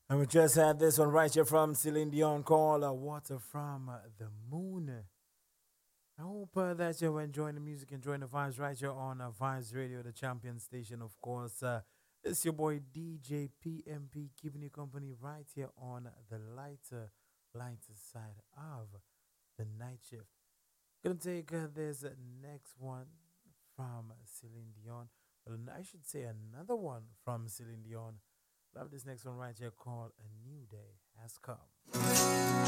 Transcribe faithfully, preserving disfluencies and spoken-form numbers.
And we just had this one right here from Celine Dion called uh, Water from uh, the Moon. I hope uh, that you're enjoying the music, enjoying the vibes right here on uh, Vibes Radio, the champion station, of course. Uh, it's your boy D J P M P keeping you company right here on the lighter, lighter side of the night shift. Gonna take uh, this uh, next one from Celine Dion. Well, I should say another one from Celine Dion. Love this next one right here called A New Day Has Come.